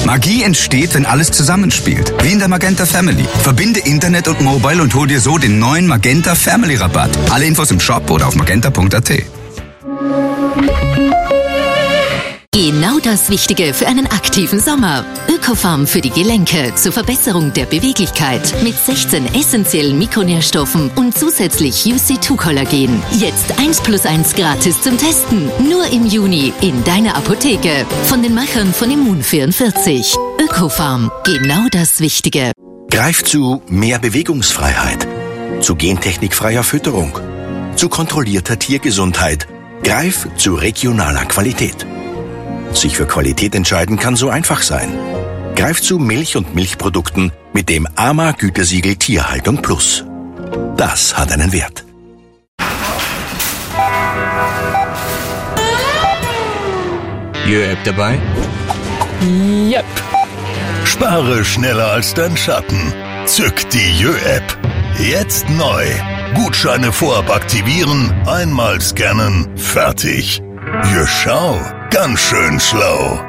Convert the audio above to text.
Magie entsteht, wenn alles zusammenspielt. Wie in der Magenta Family. Verbinde Internet und Mobile und hol dir so den neuen Magenta Family Rabatt. Alle Infos im Shop oder auf magenta.at. Genau das Wichtige für einen aktiven Sommer. Ökofarm für die Gelenke zur Verbesserung der Beweglichkeit mit 16 essentiellen Mikronährstoffen und zusätzlich UC2-Kollagen. Jetzt 1+1 gratis zum Testen. Nur im Juni in deiner Apotheke. Von den Machern von Immun44. Ökofarm. Genau das Wichtige. Greif zu mehr Bewegungsfreiheit. Zu gentechnikfreier Fütterung. Zu kontrollierter Tiergesundheit. Greif zu regionaler Qualität. Sich für Qualität entscheiden kann so einfach sein. Greif zu Milch und Milchprodukten mit dem AMA-Gütesiegel Tierhaltung Plus. Das hat einen Wert. Jö-App dabei? Yep. Spare schneller als dein Schatten. Zück die Jö-App. Jetzt neu. Gutscheine vorab aktivieren, einmal scannen, fertig. Jö, schau. Ganz schön schlau.